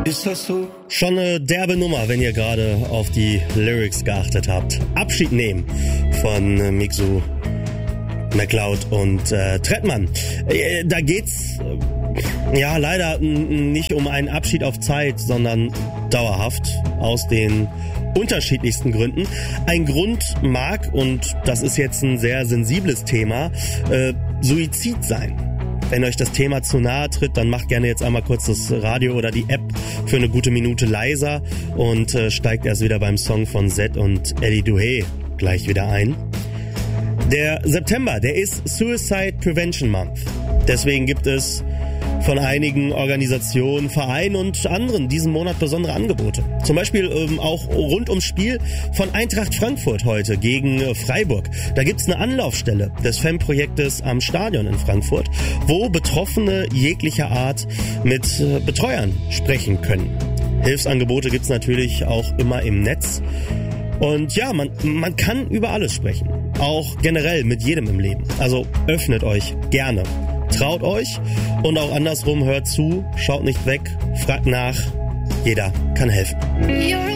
Ist das so? Schon eine derbe Nummer, wenn ihr gerade auf die Lyrics geachtet habt. Abschied nehmen von Mixu, MacLeod und Trettmann. Da geht's ja leider nicht um einen Abschied auf Zeit, sondern dauerhaft aus den unterschiedlichsten Gründen. Ein Grund mag, und das ist jetzt ein sehr sensibles Thema, Suizid sein. Wenn euch das Thema zu nahe tritt, dann macht gerne jetzt einmal kurz das Radio oder die App für eine gute Minute leiser und steigt erst wieder beim Song von Zed und Eddie Duhé gleich wieder ein. Der September, der ist Suicide Prevention Month. Deswegen gibt es von einigen Organisationen, Vereinen und anderen diesen Monat besondere Angebote. Zum Beispiel auch rund ums Spiel von Eintracht Frankfurt heute gegen Freiburg. Da gibt's eine Anlaufstelle des FEM-Projektes am Stadion in Frankfurt, wo Betroffene jeglicher Art mit Betreuern sprechen können. Hilfsangebote gibt's natürlich auch immer im Netz. Und ja, man kann über alles sprechen. Auch generell mit jedem im Leben. Also öffnet euch gerne. Traut euch und auch andersrum, hört zu, schaut nicht weg, fragt nach. Jeder kann helfen.